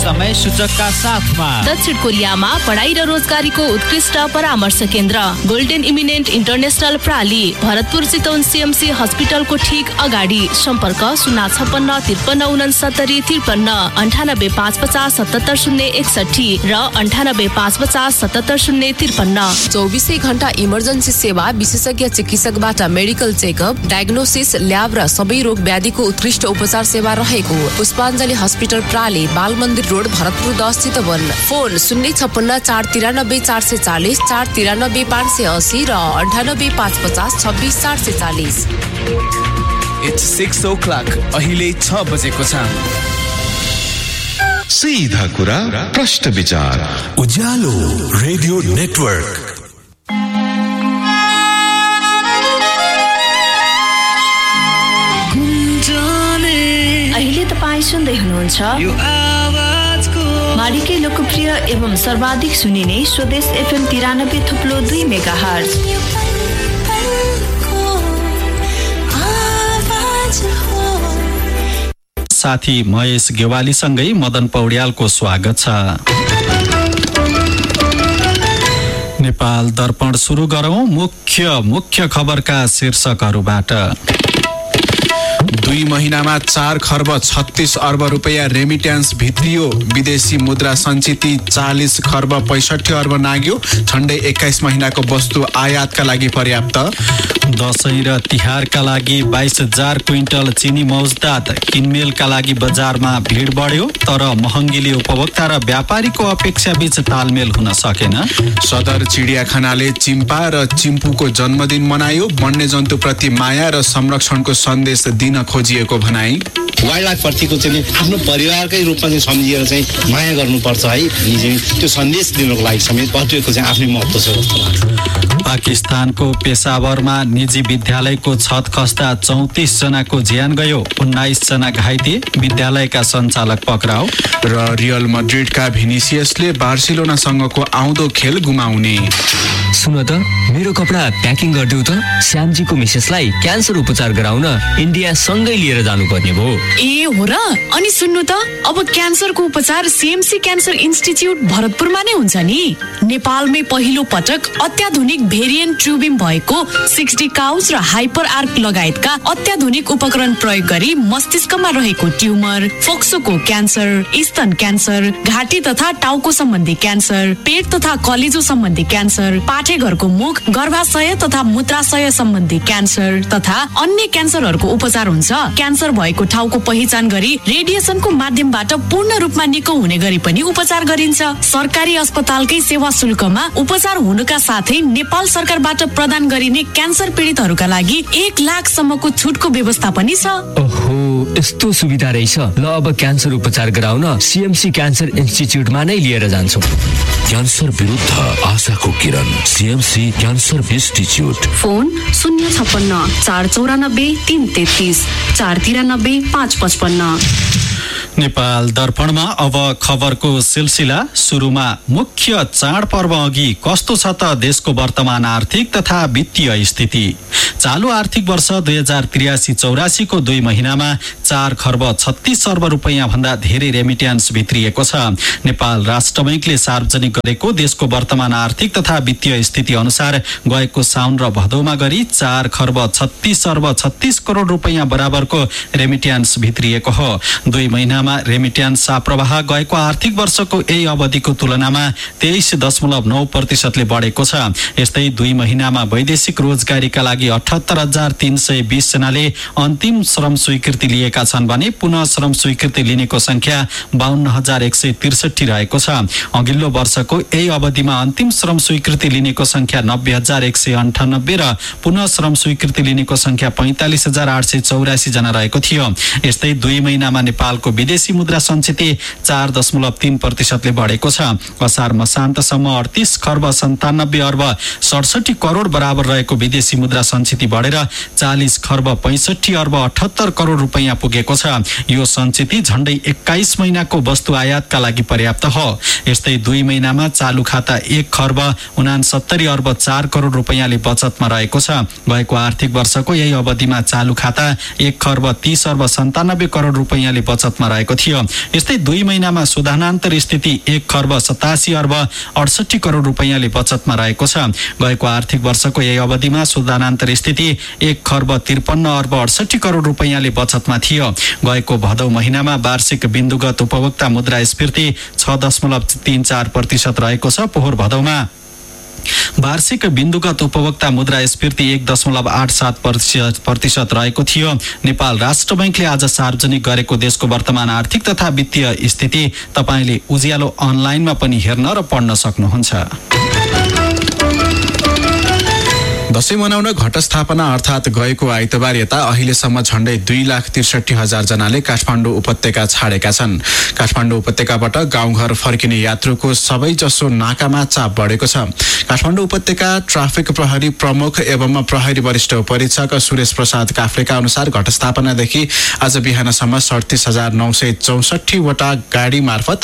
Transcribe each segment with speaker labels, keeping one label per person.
Speaker 1: समय सूचकका साथमा
Speaker 2: दक्षिण कोरियामा पढाइ र रोजगारीको उत्कृष्ट परामर्श केन्द्र golden eminent international प्राली Bharatpur Chitwan CMC हस्पिटलको ठीक अगाडि। सम्पर्क 056 53 69 53 98 550 77 061 र 98 550 77 053।
Speaker 3: 24 घण्टा इमर्जेन्सी सेवा, विशेषज्ञ चिकित्सकबाट मेडिकल चेकअप, डायग्नोसिस, ल्याब र सबै रोग व्याधिको उत्कृष्ट उपचार सेवा रहेको पुष्पाञ्जली हस्पिटल प्राली, बाल मन्दिर रोड, भरतपुर 10 चितवन। फोन 056 493 440 493 580 र 98 550 26 440।
Speaker 4: It's 6 o'clock. अहिले 6 बजेको छ।
Speaker 5: सीधा कुरा, प्रश्न विचार,
Speaker 6: उज्यालो रेडियो नेटवर्क।
Speaker 2: अहिले तपाईँ सुन्दै हुनुहुन्छ माडीकै लोकप्रिय एवं सर्वाधिक सुनिने स्वदेश FM 93.2 मेगाहर्ज।
Speaker 1: साथी महेश गेवालीसँगै मदन पौड्यालको स्वागत छ। नेपाल दर्पण सुरु गरौं मुख्य खबरका शीर्षकहरूबाट।
Speaker 4: 2 महिनामा 4 खर्ब 36 अर्ब रुपैयाँ रेमिट्यान्स भित्रियो। विदेशी मुद्रा सञ्चिति 40 खर्ब 65 अर्ब नाग्यो। झण्डै 21 महिनाको वस्तु आयातका लागि पर्याप्त।
Speaker 1: दशैं र तिहारका लागि 22,000 क्विन्टल चिनी मौजदात। किनमेलका लागि बजारमा भिड बढ्यो, तर महँगीले उपभोक्ता र व्यापारीको अपेक्षा बीच तालमेल हुन सकेन।
Speaker 4: सदर चिडियाखानाले चिम्पा र चिम्पूको जन्मदिन मनायो। वन्यजन्तुप्रति माया र संरक्षणको सन्देश दिन खोजिएको भनाई।
Speaker 7: वाइल्ड लाइफ प्रतिको चाहिँ आफ्नो परिवारकै रूपमा चाहिँ सम्झिएर चाहिँ माया गर्नुपर्छ है, त्यो सन्देश दिनको लागि समेत प्रतिको चाहिँ आफ्नै महत्त्व छ जस्तो लाग्छ।
Speaker 1: पाकिस्तानको पेशावरमा निजी विद्यालयको छत खस्दा 34 जनाको ज्यान गयो, 19 जना घाइते। विद्यालयका सञ्चालक पक्राउ।
Speaker 4: र रियल मड्रिडका भिनिसियसले बार्सिलोनासँगको आउँदो खेल गुमाउने।
Speaker 8: सुन त, मेरो कपडा प्याकिङ गरिदेऊ त। श्यामजीको मिसेसलाई क्यान्सर उपचार गराउन इन्डिया सँगै लिएर जानुपर्ने भयो।
Speaker 9: ए हो र? अनि सुन्नु त, अब क्यान्सरको उपचार सीएमसी क्यान्सर इन्स्टिच्युट भरतपुरमा नै हुन्छ नि। नेपालमै पहिलो पटक अत्याधुनिक भेरिएन्ट ट्युबिम भएको 60 काउच र हाइपर आर्क लगायतका अत्याधुनिक उपकरण प्रयोग गरी मस्तिष्कमा रहेको ट्युमर, फोक्सोको क्यान्सर, स्तन क्यान्सर, घाँटी तथा टाउको सम्बन्धी क्यान्सर, पेट तथा कलेजो सम्बन्धी क्यान्सर, पाठेघरको मुख, गर्भाशय तथा मूत्राशय सम्बन्धी क्यान्सर तथा अन्य क्यान्सरहरूको उपचार हुन्छ। क्यान्सर भएको ठाउँको पहिचान गरी रेडिएसनको माध्यमबाट पूर्ण रूपमा निको हुने गरी पनि उपचार गरिन्छ। सरकारी अस्पतालकै सेवा शुल्कमा उपचार हुनुका साथै नेपाल सरकारबाट प्रदान गरिने क्यान्सर पीडितहरूका लागि 1 लाखसम्मको छुटको व्यवस्था पनि छ।
Speaker 8: ओहो, यस्तो सुविधा रहेछ। ल, अब क्यान्सर उपचार गराउन सीएमसी क्यान्सर इन्स्टिच्युटमा नै लिएर जान्छु।
Speaker 6: क्यान्सर विरुद्ध आशाको किरण, CMC cancer institute.
Speaker 2: Phone 056 494 333 493 555।
Speaker 1: Nepal दर्पणमा अब खबरको सिलसिला। सुरुमा मुख्य चाडपर्व अघि कस्तो छ त देशको वर्तमान आर्थिक तथा वित्तीय स्थिति। चालु आर्थिक वर्ष 2083-84 को 2 महिनामा 4 खर्ब 36 अर्ब रुपैयाँ भन्दा धेरै रेमिट्यान्स भित्रिएको छ। नेपाल राष्ट्र बैंकले सार्वजनिक गरेको देशको वर्तमान आर्थिक तथा वित्तीय स्थिति अनुसार गएको साउन र भदौमा गरी 4 खर्ब 36 अर्ब 36 करोड रुपैयाँ बराबरको रेमिट्यान्स भित्रिएको हो। 2 महिनामा रेमिट्यान्स प्रवाह गएको आर्थिक वर्षको यही अवधिको तुलनामा 23.9% ले बढेको छ। यस्तै 2 महिनामा वैदेशिक रोजगारीका लागि 78,320 जनाले अन्तिम श्रम स्वीकृति लिएका छन् भने पुनः श्रम स्वीकृति लिनेको संख्या 52,163 रहेको छ। अघिल्लो वर्षको यही अवधिमा अन्तिम श्रम स्वीकृति लिनेको संख्या 90,198 र पुनः श्रम स्वीकृति लिनेको संख्या 45,884 जना रहेको थियो। यस्तै 2 महिनामा नेपालको विदेशी मुद्रा सञ्चिति 4.3% ले बढेको छ। असार मसान्तसम्म 38 खर्ब 97 अर्ब 67 करोड बराबर रहेको विदेशी मुद्रा सञ्चिति बढेर 40 खर्ब 65 अर्ब 78 करोड रुपैयाँ पुगेको छ। यो सञ्चिति झण्डै 21 महिनाको वस्तु आयातका लागि पर्याप्त हो। यस्तै 2 महिनामा चालु खाता 1,69,4 करोड रुपैयाँले बचतमा रहेको छ। गएको आर्थिक वर्षको यही अवधिमा चालु खाता 1,30,97 करोड रुपैयाँले बचतमा रहेको थियो। यस्तै 2 महिनामा सुधानान्तर स्थिति 1,87,68 करोड रुपैयाँले बचतमा रहेको छ। गएको आर्थिक वर्षको यही अवधिमा सुधानान्तर स्थिति 1,53,68 करोड रुपैयाँले बचतमा थियो। गएको भदौ महिनामा वार्षिक बिन्दुगत उपभोक्ता मुद्रास्फीति 6.34% रहेको छ। पोहोर भदौमा वार्षिक बिन्दुगत उपभोक्ता मुद्रास्फीति 1.87% रहेको थियो। नेपाल राष्ट्र बैंकले आज सार्वजनिक गरेको देशको वर्तमान आर्थिक तथा वित्तीय स्थिति तपाईले उज्यालो अनलाइनमा पनि हेर्न र पढ्न सक्नुहुन्छ।
Speaker 4: दशैं मनाउन घटस्थापना अर्थात् गएको आइतबार यता अहिलेसम्म झण्डै 2,63,000 जनाले काठमाडौँ उपत्यका छाडेका छन्। काठमाडौँ उपत्यकाबाट गाउँघर फर्किने यात्रुको सबैजसो नाकामा चाप बढेको छ। काठमाडौँ उपत्यका ट्राफिक प्रहरी प्रमुख एवं प्रहरी वरिष्ठ उपरीक्षक सुरेश प्रसाद काफ्लेका अनुसार घटस्थापनादेखि आज बिहानसम्म 37,964 वटा गाडी मार्फत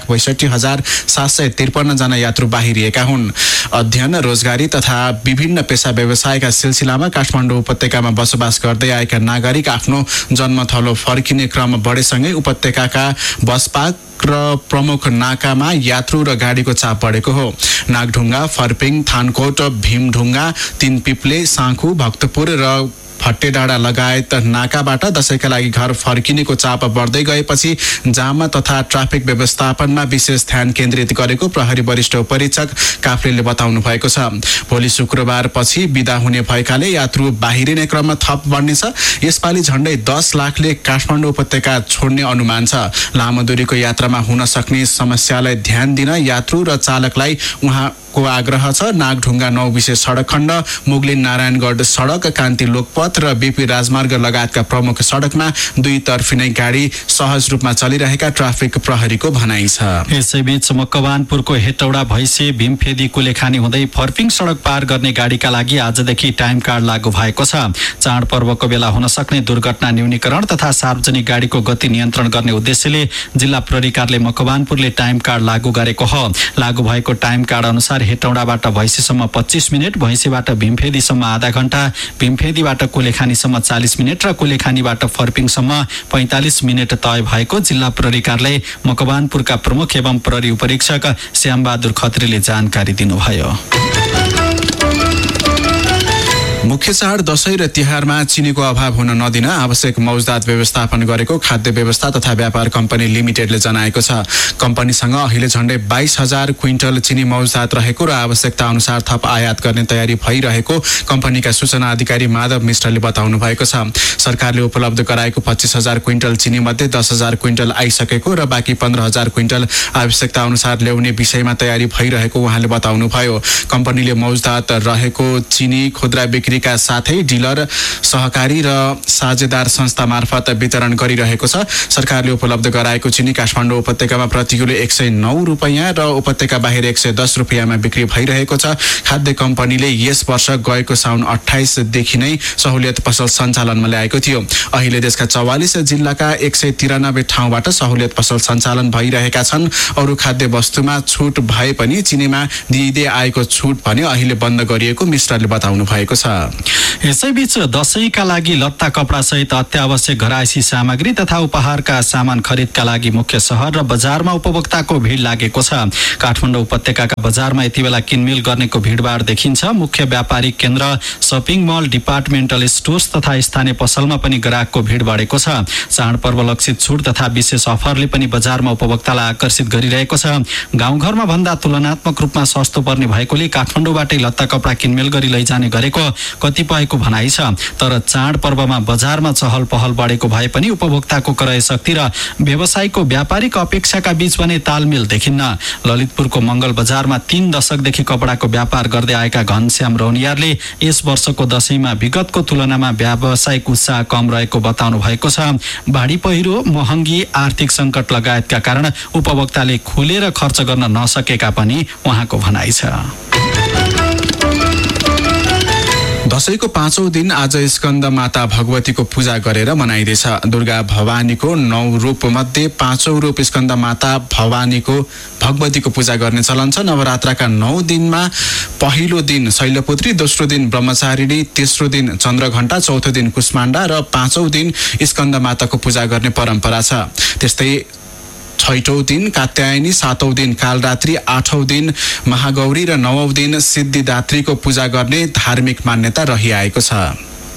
Speaker 4: 2,62,753 जना यात्रु बाहिरिएका हुन्। अध्ययन, रोजगारी तथा विभिन्न पेशा व्यवसायका सिलसिलामा काठमाडौँ उपत्यकामा बसोबास गर्दै आएका नागरिक आफ्नो जन्मथलो फर्किने क्रम बढेसँगै उपत्यकाका बस पार्क र प्रमुख नाकामा यात्रु र गाडीको चाप बढेको हो। नागढुङ्गा, फर्पिङ, थानकोट, भीमढुङ्गा, तीनपिप्ले, साँखु, भक्तपुर र फट्टेडाँडा लगायत नाकाबाट दशैंका लागि घर फर्किनेको चाप बढ्दै गएपछि जाम तथा ट्राफिक व्यवस्थापनमा विशेष ध्यान केन्द्रित गरेको प्रहरी वरिष्ठ उपरीक्षक काफ्लेले बताउनु भएको छ। भोलि शुक्रबार पछि बिदा हुने भएकाले यात्रु बाहिरिने क्रम थप बढ्नेछ। यसपालि झण्डै 10 लाखले काठमाडौँ उपत्यका छोड्ने अनुमान छ। लामो दूरीको यात्रामा हुन सक्ने समस्यालाई ध्यान दिन यात्रु र चालकलाई उहाँको आग्रह छ। नागढुङ्गा 9 विशेष सडक खण्ड, मुगलिन नारायणगढ सडक, कान्ति लोकपथ र बीपी राजमार्ग लगायतका प्रमुख सडकमा दुईतर्फी नै गाडी सहज रूपमा चलिरहेका ट्राफिक प्रहरीको भनाइ छ।
Speaker 1: यसैबीच मकवानपुरको हेटौडा भैसे भीमफेदी कुलेखानी हुँदै फर्पिङ सडक पार गर्ने गाडीका लागि आजदेखि टाइम कार्ड लागू भएको छ। चाडपर्वको बेला हुन सक्ने दुर्घटना न्यूनीकरण तथा सार्वजनिक गाडीको गति नियन्त्रण गर्ने उद्देश्यले जिल्ला प्रहरी कार्यालय मकवानपुरले टाइम कार्ड लागू गरेको हो। लागू भएको टाइम कार्ड अनुसार हेटौडाबाट भैसेसम्म 25 मिनट, भैसेबाट भीमफेदीसम्म आधा घण्टा, भीमफेदीबाट कुलेखानीसम्म 40 मिनट र कुलेखानीबाट फर्पिङसम्म 45 मिनट तय भएको जिल्ला प्रहरी कार्यालय मकवानपुरका प्रमुख एवं प्रहरी उपरीक्षक श्यामबहादुर खत्रीले जानकारी दिनुभयो।
Speaker 4: मुख्य चाड दशैं र तिहारमा चिनीको अभाव हुन नदिन आवश्यक मौजदात व्यवस्थापन गरेको खाद्य व्यवस्था तथा व्यापार कम्पनी लिमिटेडले जनाएको छ। कम्पनीसँग अहिले झण्डै 22,000 क्विन्टल चिनी मौजदात रहेको र आवश्यकता अनुसार थप आयात गर्ने तयारी भइरहेको कम्पनीका सूचना अधिकारी माधव मिश्रले बताउनु भएको छ। सरकारले उपलब्ध गराएको 25,000 क्विन्टल चिनी मध्ये 10,000 क्विन्टल आइसकेको र बाँकी 15,000 क्विन्टल आवश्यकता अनुसार ल्याउने विषयमा तयारी भइरहेको उहाँले बताउनुभयो। कम्पनीले मौजदात रहेको चिनी खुद्रा बिक्री का साथै डिलर, सहकारी र साझेदार संस्था मार्फत वितरण गरिरहेको छ। सरकारले उपलब्ध गराएको चिनी काठमाडौँ उपत्यकामा प्रति किलो 109 रुपैयाँ र उपत्यका बाहिर 110 रुपैयाँमा बिक्री भइरहेको छ। खाद्य कम्पनीले यस वर्ष गएको साउन 28 देखि नै सहुलियत पसल सञ्चालनमा ल्याएको थियो। अहिले देशका 44 जिल्लाका 193 ठाउँबाट सहुलियत पसल सञ्चालन भइरहेका छन्। अरू खाद्य वस्तुमा छुट भए पनि चिनीमा दिइँदै आएको छुट भने अहिले बन्द गरिएको मिश्रले बताउनु भएको छ।
Speaker 1: यसैबीच दशैंका लागि लत्ता कपडा सहित अत्यावश्यक घरायसी सामग्री तथा उपहारका सामान खरिदका लागि मुख्य शहर र बजारमा उपभोक्ताको भिड लागेको छ। काठमाडौँ उपत्यकाका बजारमा यति बेला किनमेल गर्नेको भिडभाड देखिन्छ। मुख्य व्यापारिक केन्द्र, शपिङ मल, डिपार्टमेन्टल स्टोर्स तथा स्थानीय पसलमा पनि ग्राहकको भिड बढेको छ। चाडपर्व लक्षित छुट तथा विशेष अफरले पनि बजारमा उपभोक्तालाई आकर्षित गरिरहेको छ। गाउँघरमा भन्दा तुलनात्मक रूपमा सस्तो पर्ने भएकोले काठमाडौँबाटै लत्ता कपडा किनमेल गरी लैजाने गरेको कतिपयको भनाइ छ। तर चाडपर्वमा बजारमा चहल पहल बढेको भए पनि उपभोक्ताको क्रय शक्ति र व्यवसायको व्यापारिक अपेक्षाका बीच भने तालमेल देखिन्न। ललितपुरको मंगल बजारमा 3 दशकदेखि कपडाको व्यापार गर्दै आएका घनश्याम रौनियारले यस वर्षको दशैंमा विगतको तुलनामा व्यावसायिक उत्साह कम रहेको बताउनु भएको छ। बाढी पहिरो, महँगी, आर्थिक संकट लगायतका कारण उपभोक्ताले खुलेर खर्च गर्न नसकेका पनि उहाँको भनाइ छ।
Speaker 4: दशैंको 5औं दिन आज स्कन्द माता भगवतीको पूजा गरेर मनाइँदैछ। दुर्गा भवानीको 9 रूप मध्ये 5औं रूप स्कन्द माता भगवतीको पूजा गर्ने चलन छ। नवरात्रका 9 दिनमा पहिलो दिन शैलपुत्री, दोस्रो दिन ब्रह्मचारिणी, तेस्रो दिन चन्द्रघण्टा, चौथो दिन कुष्माण्डा र 5औं दिन स्कन्द माताको पूजा गर्ने परम्परा छ। त्यस्तै 6औं दिन कात्यायनी, 7औं दिन कालरात्रि, 8औं दिन महागौरी र 9औं दिन सिद्धिदात्रीको पूजा गर्ने धार्मिक मान्यता रहिआएको छ।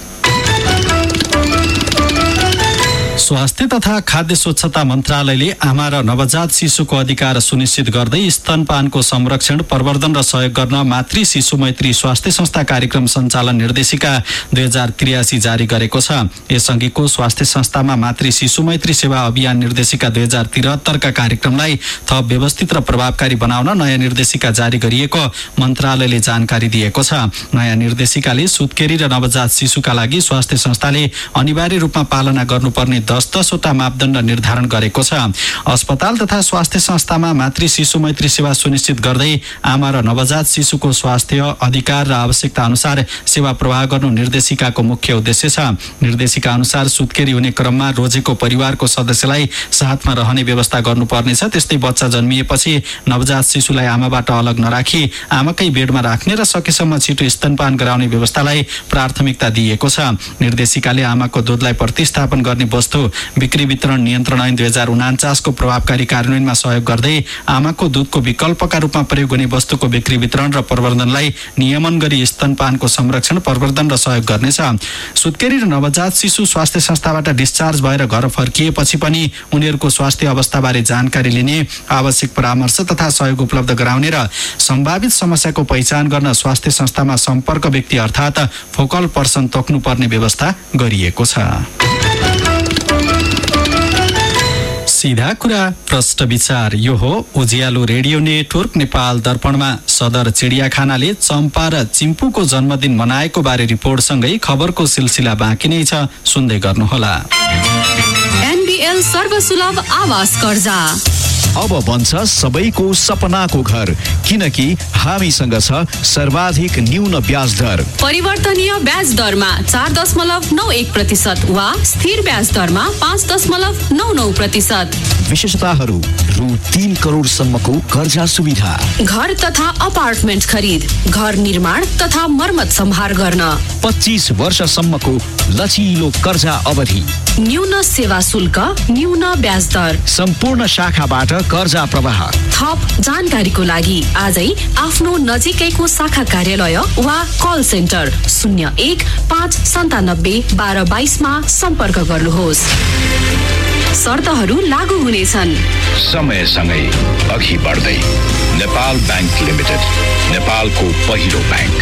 Speaker 1: स्वास्थ्य तथा खाद्य स्वच्छता मन्त्रालयले आमा र नवजात शिशुको अधिकार सुनिश्चित गर्दै स्तनपानको संरक्षण, प्रवर्धन र सहयोग गर्न मातृ शिशु मैत्री स्वास्थ्य संस्था कार्यक्रम सञ्चालन निर्देशिका 2083 जारी गरेको छ। यसअघिको स्वास्थ्य संस्थामा मातृ शिशु मैत्री सेवा अभियान निर्देशिका 2073 का कार्यक्रमलाई थप व्यवस्थित र प्रभावकारी बनाउन नयाँ निर्देशिका जारी गरिएको मन्त्रालयले जानकारी दिएको छ। नयाँ निर्देशिकाले सुत्केरी र नवजात शिशुका लागि स्वास्थ्य संस्थाले अनिवार्य रूपमा पालना गर्नुपर्ने 10-10 मापदण्ड निर्धारण गरेको छ। अस्पताल तथा स्वास्थ्य संस्थामा मातृ शिशु मैत्री सेवा सुनिश्चित गर्दै आमा र नवजात शिशुको स्वास्थ्य अधिकार र आवश्यकता अनुसार सेवा प्रवाह गर्नु निर्देशिकाको मुख्य उद्देश्य छ। निर्देशिका अनुसार सुत्केरी हुने क्रममा रोजेको परिवारको सदस्यलाई साथमा रहने व्यवस्था गर्नुपर्नेछ। त्यस्तै बच्चा जन्मिएपछि नवजात शिशुलाई आमाबाट अलग नराखी आमाकै बेडमा राख्ने र सकेसम्म छिटो स्तनपान गराउने व्यवस्थालाई प्राथमिकता दिएको छ। निर्देशिकाले आमाको दूधलाई प्रतिस्थापन गर्ने वस्तु बिक्री वितरण नियन्त्रण ऐन 2049 को प्रभावकारी कार्यान्वयनमा सहयोग गर्दै आमाको दूधको विकल्पका रूपमा प्रयोग हुने वस्तुको बिक्री वितरण र प्रवर्धनलाई नियमन गरी स्तनपानको संरक्षण, प्रवर्धन र सहयोग गर्नेछ। सुत्केरी र नवजात शिशु स्वास्थ्य संस्थाबाट डिस्चार्ज भएर घर फर्किएपछि पनि उनीहरूको स्वास्थ्य अवस्थाबारे जानकारी लिने, आवश्यक परामर्श तथा सहयोग उपलब्ध गराउने र सम्भावित समस्याको पहिचान गर्न स्वास्थ्य संस्थामा सम्पर्क व्यक्ति अर्थात् फोकल पर्सन तोक्नुपर्ने व्यवस्था गरिएको छ। सीधा कुरा प्रश्न विचार। यो हो उज्यालो रेडियो नेटवर्क नेपाल दर्पणमा सदर चिडियाखानाले चम्पा र चिम्पूको जन्मदिन मनाएको बारे रिपोर्टसँगै खबरको सिलसिला बाँकी नै छ, सुन्दै गर्नुहोला।
Speaker 9: एनबीएल सर्वसुलभ आवास कर्जा
Speaker 10: अब बन्छ सबैको सपनाको घर, किनकि हामीसँग छ सर्वाधिक न्यून ब्याज दर।
Speaker 9: परिवर्तनीय ब्याज दरमा 4.91% वा स्थिर ब्याज दरमा 5.99%।
Speaker 10: विशेषताहरू: रु 3 करोडसम्मको कर्जा सुविधा,
Speaker 9: घर तथा अपार्टमेन्ट खरिद, घर निर्माण तथा मर्मत सम्हार गर्न,
Speaker 10: 25 वर्षसम्मको लचिलो कर्जा अवधि,
Speaker 9: न्यून सेवा शुल्क, न्यून ब्याज दर,
Speaker 10: सम्पूर्ण शाखाबाट कर्जा प्रवाह।
Speaker 9: थप जानकारीको लागि आजै आफ्नो नजिकैको शाखा कार्यालय वा कल सेन्टर 01-597-1222 मा सम्पर्क गर्नुहोस्। शर्तहरू लागू हुनेछन्।
Speaker 6: समयसँगै अघि बढ्दै नेपाल बैंक लिमिटेड, नेपालको पहिलो bank.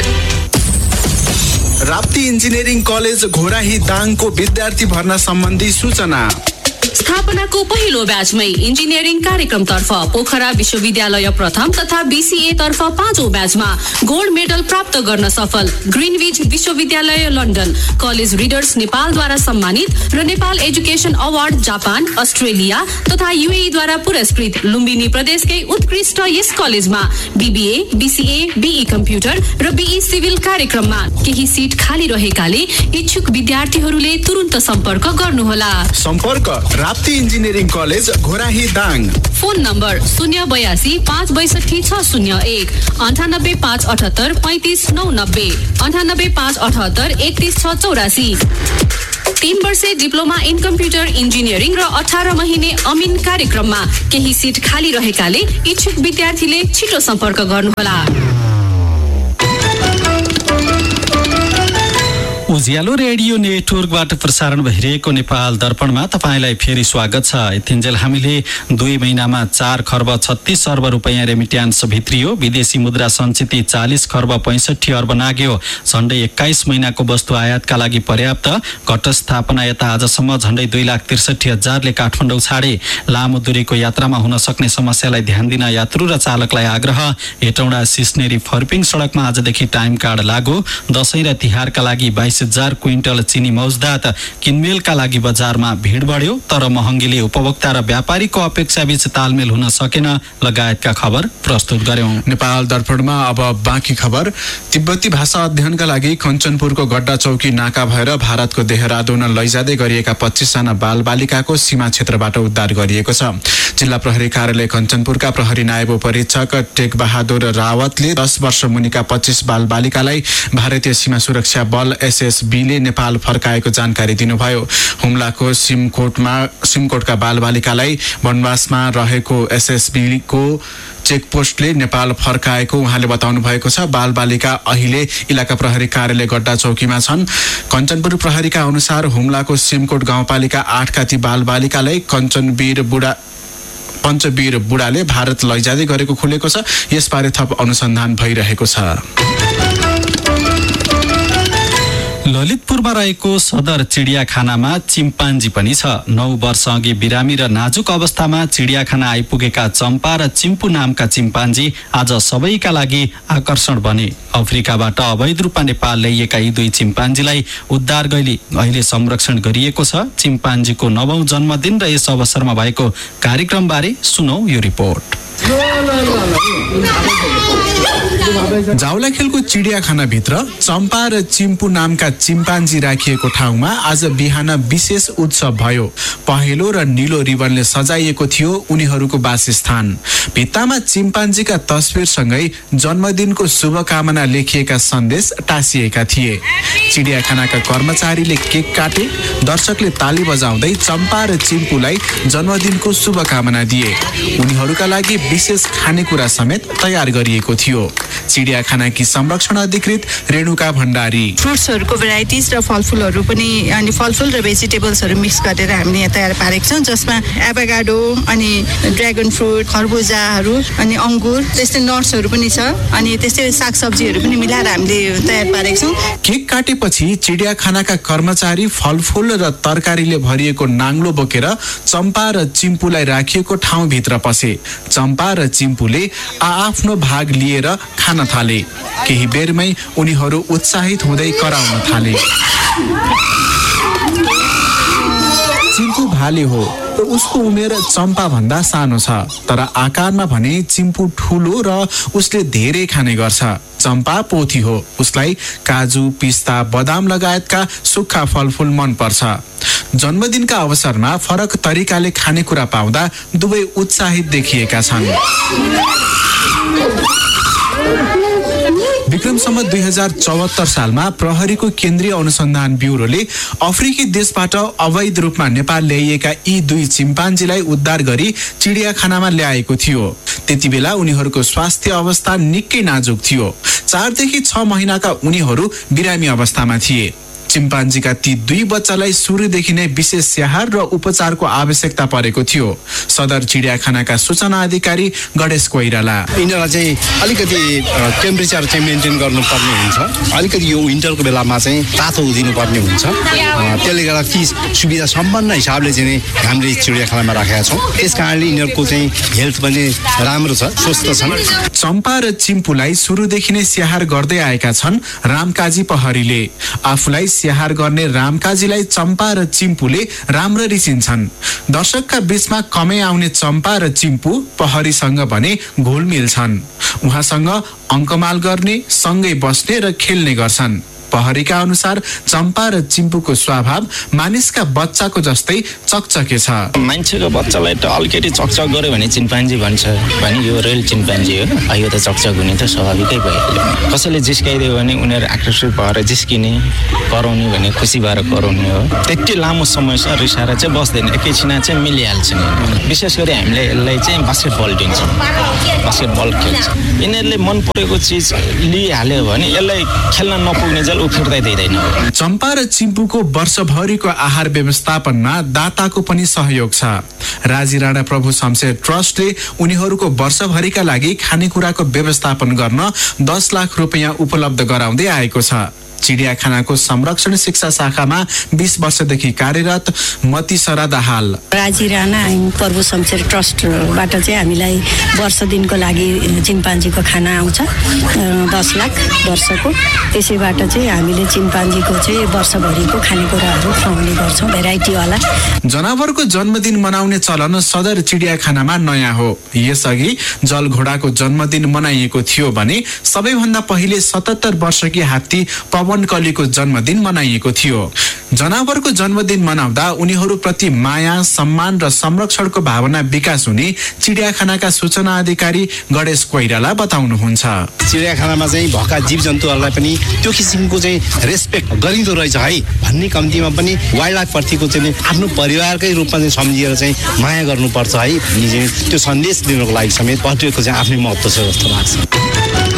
Speaker 4: Rapti engineering college Ghorahi दाङको विद्यार्थी भर्ना सम्बन्धी सूचना।
Speaker 9: स्थापनाको पहिलो ब्याचमै इन्जिनियरिङ कार्यक्रमतर्फ पोखरा विश्वविद्यालय प्रथम तथा बीसीए तर्फ 5औं ब्याचमा गोल्ड मेडल प्राप्त गर्न सफल ग्रिनविच विश्वविद्यालय लन्डन, कलेज रिडर्स नेपालद्वारा सम्मानित र Nepal education award Japan, Australia तथा यूएई द्वारा पुरस्कृत लुम्बिनी प्रदेशकै उत्कृष्ट यस कलेजमा बीबीए, बीसीए, बीई कम्प्युटर र बीई सिभिल कार्यक्रममा केही सिट खाली रहेकाले इच्छुक विद्यार्थीहरूले तुरुन्त सम्पर्क गर्नुहोला।
Speaker 4: सम्पर्क Rapti engineering college Ghorahi Dang.
Speaker 9: Phone number 082 562 601, 98 578 35 990, 98 578 31 684। 3 वर्षे डिप्लोमा इन कम्प्युटर इन्जिनियरिङ र 18 महिने अमिन कार्यक्रममा केही सिट खाली रहेकाले इच्छुक विद्यार्थीले छिटो सम्पर्क गर्नुहोला।
Speaker 1: उज्यालो रेडियो नेटवर्कबाट प्रसारण भइरहेको नेपाल दर्पणमा तपाईँलाई फेरि स्वागत छ। यतिन्जेल हामीले 2 महिनामा 4 खर्ब 36 अर्ब रुपैयाँ रेमिट्यान्स भित्रियो, विदेशी मुद्रा सञ्चित 40 खर्ब 65 अर्ब नाग्यो। झण्डै 21 महिनाको वस्तु आयातका लागि पर्याप्त घट स्थापना यता आजसम्म झण्डै 2,63,000ले काठमाडौँ छाडे। लामो दूरीको यात्रामा हुन सक्ने समस्यालाई ध्यान दिन यात्रु र चालकलाई आग्रह। हेटौँडा सिस्नेरी फर्पिङ सडकमा आजदेखि टाइम कार्ड लागू। दशैं र तिहारका लागि 22 20,000 क्विन्टल चिनी मौजदात किनमेलका लागि बजारमा भिड बढ्यो, तर महँगीले उपभोक्ता र व्यापारीको अपेक्षाबीच तालमेल हुन सकेन लगायतका खबर प्रस्तुत गर्यौं।
Speaker 4: नेपाल दर्पणमा अब बाँकी खबर। तिब्बती भाषा अध्ययनका लागि कञ्चनपुरको गड्डा चौकी नाका भएर भारतको देहरादून लैजाँदै गरिएका 25 जना बालबालिकाको सीमा क्षेत्रबाट उद्धार गरिएको छ। जिल्ला प्रहरी कार्यालय कञ्चनपुरका प्रहरी नायब उपरीक्षक टेक बहादुर रावतले 10 वर्ष मुनिका 25 बालबालिकालाई भारतीय सीमा सुरक्षा बल SSBले नेपाल फर्काएको जानकारी दिनुभयो। हुम्लाको सिमकोटका बालबालिकालाई वनवासमा रहेको SSBको चेकपोस्टले नेपाल फर्काएको उहाँले बताउनु भएको छ। बालबालिका अहिले इलाका प्रहरी कार्यालय गड्डा चौकीमा छन्। कञ्चनपुर प्रहरीका अनुसार हुम्लाको सिमकोट गाउँपालिका 8 का ती बालबालिकालाई पञ्चवीर बुढाले भारत लैजाँदै गरेको खुलेको छ। यसबारे थप अनुसन्धान भइरहेको छ।
Speaker 1: ललितपुरमा रहेको सदर चिडियाखानामा चिम्पान्जी पनि छ। 9 वर्ष अघि बिरामी र नाजुक अवस्थामा चिडियाखाना आइपुगेका चम्पा र चिम्पू नामका चिम्पान्जी आज सबैका लागि आकर्षण बने। अफ्रिकाबाट अवैध रूपमा नेपाल ल्याइएका यी 2 चिम्पान्जीलाई उद्धार गरी अहिले संरक्षण गरिएको छ। चिम्पान्जीको 9औं जन्मदिन र यस अवसरमा भएको कार्यक्रमबारे सुनौ यो रिपोर्ट।
Speaker 4: जावलाखेलको चिडियाखानाभित्र चम्पा र चिम्पू नामका चिम्पान्जी राखिएको ठाउँमा आज बिहान विशेष उत्सव भयो। पहेँलो र नीलो रिबनले सजाइएको थियो उनीहरूको वासस्थान। भित्तामा चिम्पान्जीका तस्बिरसँगै जन्मदिनको शुभकामना लेखिएका सन्देश टाँसिएका थिए। चिडियाखानाका कर्मचारीले केक काटे, दर्शकले ताली बजाउँदै चम्पा र चिम्पूलाई जन्मदिनको शुभकामना दिए। उनीहरूका लागि विशेष खानेकुरा समेत तयार गरिएको थियो। चिडियाखानाकी संरक्षण अधिकृत रेणुका भण्डारी
Speaker 11: फ्रुट्सहरूको भेराइटिज र फलफुलहरू पनि अनि फलफुल र भेजिटेबल्सहरू मिक्स गरेर हामीले यहाँ तयार पारेको छौँ, जसमा एभाकाडो अनि ड्र्यागन फ्रुट, खरबुजाहरू अनि अङ्गुर, त्यस्तै नट्सहरू पनि छ अनि त्यस्तै सागसब्जीहरू पनि मिलाएर हामीले तयार पारेको छौँ।
Speaker 4: केक काटेपछि चिडियाखानाका कर्मचारी फलफुल र तरकारीले भरिएको नाङ्लो बोकेर चम्पा र चिम्पूलाई राखिएको ठाउँभित्र पसे। चम्पा र चिम्पूले आफ्नो भाग लिएर खान थाले। केही बेरमै उनीहरू उत्साहित हुँदै कराउन थाले। चिम्पू भाले हो र उसको उमेर चम्पा भन्दा सानो छ, तर आकारमा भने चिम्पू ठुलो र उसले धेरै खाने गर्छ। चम्पा पोथी हो, उसलाई काजु, पिस्ता, बदाम लगायतका सुक्खा फलफुल मन पर्छ। जन्मदिनका अवसरमा फरक तरिकाले खानेकुरा पाउँदा दुवै उत्साहित देखिएका छन्। विक्रम सम्वत 2074 सालमा प्रहरीको केन्द्रीय अनुसन्धान ब्युरोले अफ्रिकी देशबाट अवैध रूपमा नेपाल ल्याइएका यी 2 चिम्पान्जीलाई उद्धार गरी चिडियाखानामा ल्याएको थियो। त्यति बेला उनीहरूको स्वास्थ्य अवस्था निकै नाजुक थियो। 4 देखि 6 महिनाका उनीहरू बिरामी अवस्थामा थिए। चिम्पान्जीका ती 2 बच्चालाई सुरुदेखि नै विशेष स्याहार र उपचारको आवश्यकता परेको थियो। सदर चिडियाखानाका सूचना अधिकारी गणेश कोइराला
Speaker 7: यिनीहरूलाई चाहिँ अलिकति टेम्परेचर चाहिँ मेन्टेन गर्नुपर्ने हुन्छ। अलिकति यो विन्टरको बेलामा चाहिँ तातो दिनुपर्ने हुन्छ। त्यसले गर्दा ती सुविधा सम्पन्न हिसाबले चाहिँ हामीले चिडियाखानामा राखेका छौँ। त्यस कारणले यिनीहरूको चाहिँ हेल्थ पनि राम्रो छ, स्वस्थ छन्।
Speaker 4: चम्पा र चिम्पूलाई सुरुदेखि नै स्याहार गर्दै आएका छन् रामकाजी पहरीले। आफूलाई स्याहार गर्ने रामकाजीलाई चम्पा र चिम्पूले राम्ररी चिन्छन्। दर्शकका बीचमा कमै आउने चम्पा र चिम्पू पहरीसँग भने घुलमिल छन्। उहाँसँग अङ्कमाल गर्ने, सँगै बस्ने र खेल्ने गर्छन्। पहरीका अनुसार चम्पा र चिम्पूको स्वभाव मानिसका बच्चाको जस्तै चकचके छ।
Speaker 12: मान्छेको बच्चालाई त अलिकति चकचक गर्यो भने चिम्पान्जी भन्छ भने यो रेल चिम्पान्जी हो। यो त चकचक हुने त स्वाभाविकै भइहाल्यो। कसैले जिस्काइदियो भने उनीहरू आकर्षित भएर जिस्किने, कराउने भने खुसी भएर कराउने हो। त्यति लामो समयसम्म रिसाएर चाहिँ बस्दैन, एकैछिन चाहिँ मिलिहाल्छ नि। विशेष गरी हामीले यसलाई चाहिँ बास्केटबल दिन्छौँ, बास्केटबल खेल्छ। यिनीहरूले मन परेको चिज लिइहाल्यो भने यसलाई खेल्न नपुग्ने उफिर्दै दिँदैन।
Speaker 4: चम्पा र चिम्पूको वर्षभरिको आहार व्यवस्थापनमा दाताको पनि सहयोग छ। राजी राणा प्रभु शमशेर ट्रस्टले उनीहरूको वर्षभरिका लागि खानेकुराको व्यवस्थापन गर्न 10 लाख रुपैयाँ उपलब्ध गराउँदै आएको छ। चिडियाखानाको संरक्षण शिक्षा शाखामा 20 वर्षदेखि कार्यरत मतिसरा दाहाल।
Speaker 13: राजी राणा प्रभु शमशेर ट्रस्टबाट चाहिँ हामीलाई वर्ष दिनको लागि चिम्पान्जीको खाना आउँछ 10 लाख वर्षको। त्यसैबाट चाहिँ हामीले चिम्पान्जीको चाहिँ वर्षभरिको खानेकुराहरू खुवाउने गर्छौँ भेराइटीवाला।
Speaker 4: जनावरको जन्मदिन मनाउने चलन सदर चिडियाखानामा नयाँ हो। यसअघि जलघोडाको जन्मदिन मनाइएको थियो भने सबैभन्दा पहिले 77 वर्षकी हात्ती पवनकलीको जन्मदिन मनाइएको थियो। जनावरको जन्मदिन मनाउँदा उनीहरूप्रति माया, सम्मान र संरक्षणको भावना विकास हुने चिडियाखानाका सूचना अधिकारी गणेश कोइराला बताउनुहुन्छ।
Speaker 7: चिडियाखानामा चाहिँ भएका जीव जन्तुहरूलाई पनि त्यो किसिमको चाहिँ रेस्पेक्ट गरिँदो रहेछ है भन्ने कम्तीमा पनि वाइल्ड लाइफ प्रतिको चाहिँ आफ्नो परिवारकै रूपमा चाहिँ सम्झिएर चाहिँ माया गर्नुपर्छ है भन्ने चाहिँ त्यो सन्देश दिनको लागि समेत बर्डडेको चाहिँ आफ्नै महत्त्व छ जस्तो लाग्छ।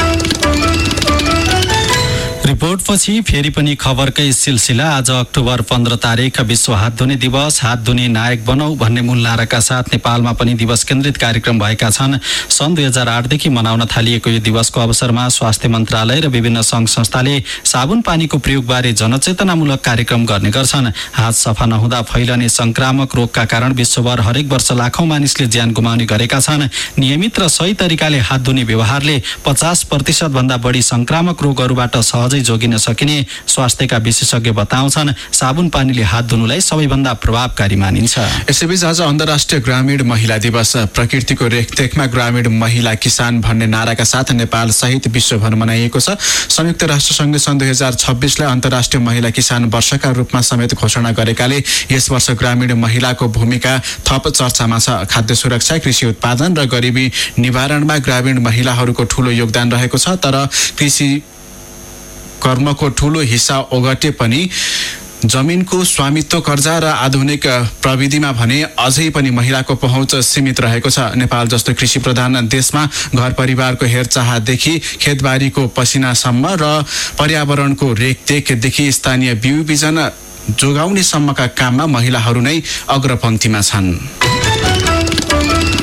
Speaker 1: रिपोर्टपछि फेरि पनि खबरकै सिलसिला। आज अक्टोबर 15 तारिक विश्व हात धुने दिवस। हात धुने नायक बनाऊ भन्ने मूल नाराका साथ नेपालमा पनि दिवस केन्द्रित कार्यक्रम भएका छन्। सन् 2008 देखि मनाउन थालिएको यो दिवसको अवसरमा स्वास्थ्य मन्त्रालय र विभिन्न सङ्घ संस्थाले साबुन पानीको प्रयोगबारे जनचेतनामूलक कार्यक्रम गर्ने गर्छन्। हात सफा नहुँदा फैलने संक्रामक रोगका कारण विश्वभर हरेक वर्ष लाखौं मानिसले ज्यान गुमाउने गरेका छन्। नियमित र सही तरिकाले हात धुने व्यवहारले 50% भन्दा बढी संक्रामक रोगहरूबाट सहजै जोगिन सकिने स्वास्थ्यका विशेषज्ञ बताउँछन्। साबुन पानीले हात धुनुलाई सबैभन्दा प्रभावकारी मानिन्छ।
Speaker 4: यसैबीच आज अन्तर्राष्ट्रिय ग्रामीण महिला दिवस। प्रकृतिको रेखदेखमा ग्रामीण महिला किसान भन्ने नाराका साथ नेपाल सहित विश्वभर मनाइएको छ। संयुक्त राष्ट्रसङ्घले सन् 2026 लाई अन्तर्राष्ट्रिय महिला किसान वर्षका रूपमा समेत घोषणा गरेकाले यस वर्ष ग्रामीण महिलाको भूमिका थप चर्चामा छ। खाद्य सुरक्षा, कृषि उत्पादन र गरिबी निवारणमा ग्रामीण महिलाहरूको ठूलो योगदान रहेको छ। तर कृषि कर्मको ठूलो हिस्सा ओगटे पनि जमिनको स्वामित्व, कर्जा र आधुनिक प्रविधिमा भने अझै पनि महिलाको पहुँच सीमित रहेको छ। नेपाल जस्तो कृषि प्रधान देशमा घर परिवारको हेरचाहदेखि खेतबारीको पसिनासम्म र पर्यावरणको रेखदेखदेखि स्थानीय बिउ बिजन जोगाउने सम्मका काममा महिलाहरू नै अग्रपङ्क्तिमा छन्।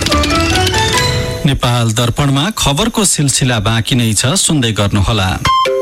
Speaker 4: नेपाल दर्पणमा खबरको सिलसिला बाँकी नै छ, सुन्दै गर्नुहोला।